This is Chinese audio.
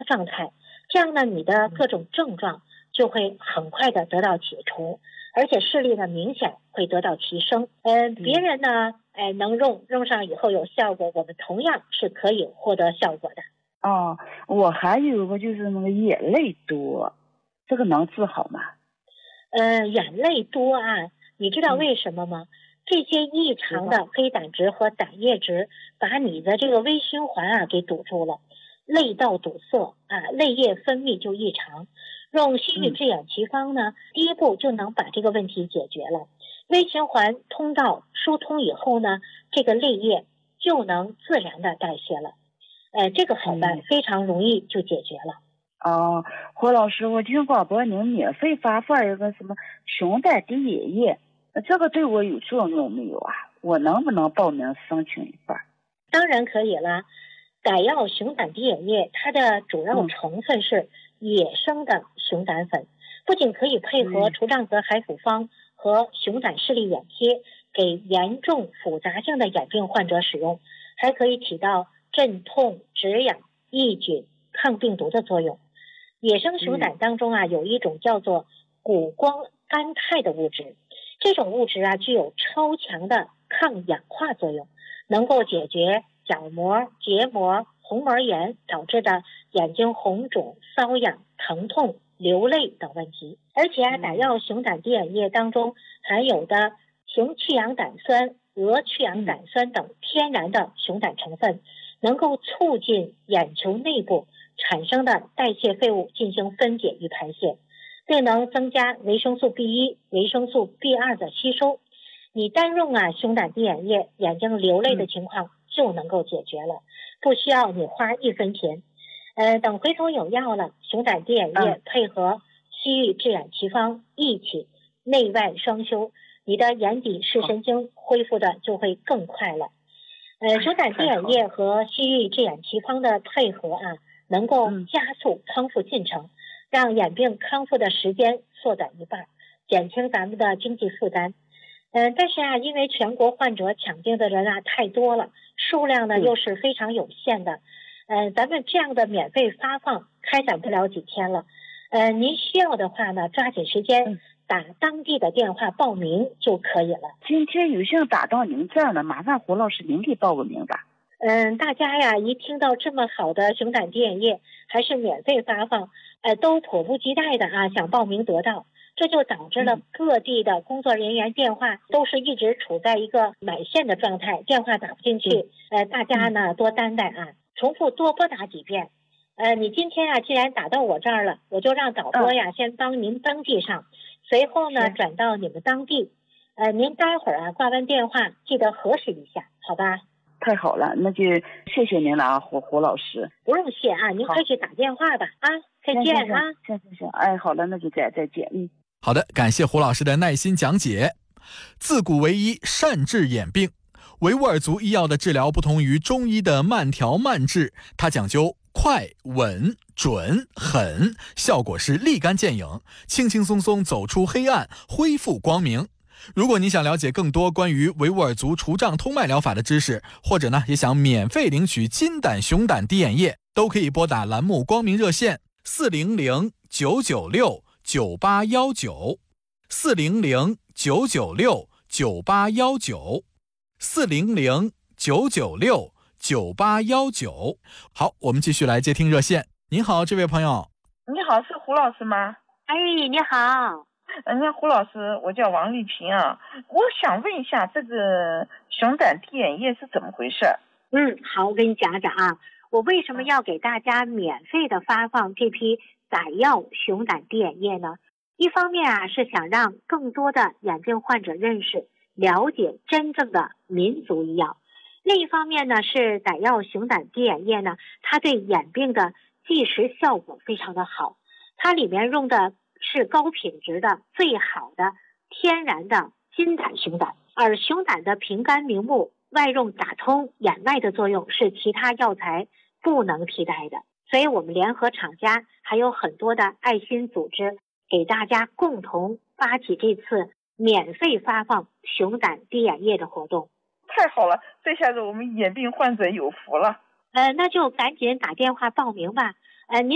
状态，这样呢，你的各种症状就会很快的得到解除，而且视力呢明显会得到提升。别人呢，能用上以后有效果，我们同样是可以获得效果的。 我还有个就是那个眼泪多，这个能治好吗？ 眼泪多啊，你知道为什么吗？这些异常的黑胆值和胆液值把你的这个微循环给堵住了，泪道堵塞泪液分泌就异常。用西域制眼奇方呢，第一步就能把这个问题解决了。微循环通道疏通以后呢，这个泪液就能自然的代谢了。这个好办，非常容易就解决了。 胡老师，我听广播您免费发放一个什么熊胆滴眼液，这个对我有作用没有啊？我能不能报名申请一份？ 当然可以了。改药熊胆滴眼液它的主要成分是野生的熊胆粉，不仅可以配合除障泽海辅方和熊胆视力眼贴给严重复杂性的眼病患者使用，还可以起到镇痛止痒抑菌抗病毒的作用。野生熊胆当中有一种叫做谷胱甘肽的物质，这种物质具有超强的抗氧化作用，能够解决角膜、结膜、虹膜炎导致的眼睛红肿、瘙痒、疼痛、流泪等问题。而且改药熊胆滴眼液当中含有的熊去氧胆酸、鹅去氧胆酸等天然的熊胆成分，能够促进眼球内部产生的代谢废物进行分解与排泄，并能增加维生素 B1、维生素 B2 的吸收。你单用熊胆滴眼液，眼睛流泪的情况就能够解决了，不需要你花1分钱。等回头有药了，熊胆滴眼液配合西域制眼奇方一起内外双修，你的眼底视神经恢复的就会更快了。熊胆滴眼液和西域制眼奇方的配合能够加速康复进程，让眼病康复的时间缩短一半，减轻咱们的经济负担。但是因为全国患者抢病的人太多了，数量呢又是非常有限的，咱们这样的免费发放开展不了几天了。您需要的话呢，抓紧时间打当地的电话报名就可以了。 今天有幸打到您这儿了，麻烦胡老师您给报个名吧。 大家一听到这么好的熊胆滴眼液还是免费发放，都迫不及待的想报名得到，这就导致了各地的工作人员电话都是一直处在一个满线的状态，电话打不进去。大家呢多担待重复多拨打几遍。你今天既然打到我这儿了，我就让导播先帮您登记上，随后呢转到你们当地。您待会儿挂完电话记得核实一下，好吧？ 太好了，那就谢谢您了胡老师。 不用谢您快去打电话吧再见行，好了，那就再见。 好的，感谢胡老师的耐心讲解。自古为医，善治眼病。维吾尔族医药的治疗不同于中医的慢调慢治，它讲究快、稳、准、狠，效果是立竿见影，轻轻松松走出黑暗，恢复光明。如果你想了解更多关于维吾尔族除障通脉疗法的知识，或者呢也想免费领取金胆熊胆滴眼液，都可以拨打栏目光明热线400-996-9819，400-996-9819。好，我们继续来接听热线。您好，这位朋友。 你好，是胡老师吗？ 你好。 那胡老师，我叫王丽萍我想问一下这个熊胆滴眼液是怎么回事？ 好，我跟你讲讲我为什么要给大家免费的发放这批改药熊胆滴眼液呢？一方面是想让更多的眼病患者认识了解真正的民族医药，另一方面呢是改药熊胆滴眼液呢，它对眼病的即时效果非常的好，它里面用的是高品质的最好的天然的金胆熊胆，而熊胆的平肝明目、外用打通眼外的作用是其他药材不能替代的。所以我们联合厂家还有很多的爱心组织，给大家共同发起这次免费发放熊胆滴眼液的活动。 太好了，这下子我们眼病患者有福了。 那就赶紧打电话报名吧。您